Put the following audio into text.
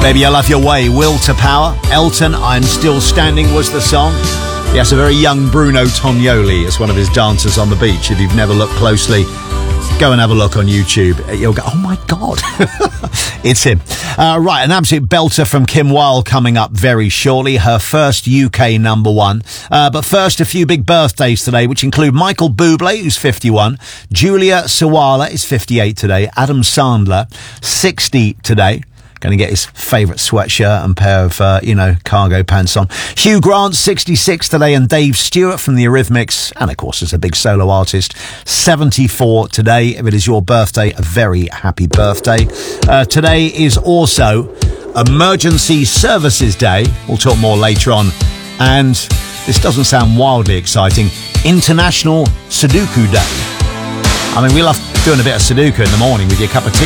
Baby, I Love Your Way, Will to Power. Elton, I'm Still Standing was the song. Yes, a very young Bruno Tognoli is one of his dancers on the beach. If you've never looked closely, go and have a look on YouTube. You'll go, oh my God, it's him. Right, an absolute belter from Kim Wilde coming up very shortly, her first UK number one. But first, a few big birthdays today, which include Michael Bublé, who's 51, Julia Sawalha is 58 today, Adam Sandler, 60 today. Going to get his favourite sweatshirt and pair of, cargo pants on. Hugh Grant, 66 today, and Dave Stewart from the Eurythmics, and of course, as a big solo artist, 74 today. If it is your birthday, a very happy birthday. Today is also Emergency Services Day. We'll talk more later on. And this doesn't sound wildly exciting. International Sudoku Day. I mean, we love doing a bit of Sudoku in the morning with your cup of tea.